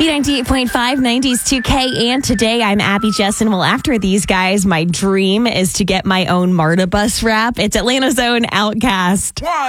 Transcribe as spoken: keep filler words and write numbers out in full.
B ninety-eight point five, nineties two K. And today I'm Abby Jessen. Well, after these guys, my dream is to get my own MARTA bus wrap. It's Atlanta's own Outcast.